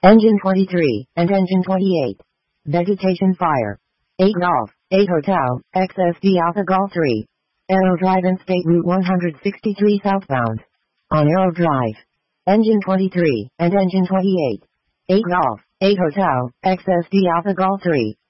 Engine 23, and Engine 28. Vegetation fire. 8 Golf, 8 Hotel, XSD Alpha Golf 3. Aero Drive and State Route 163 southbound. On Aero Drive. Engine 23, and Engine 28. 8 Golf, 8 Hotel, XSD Alpha Golf 3.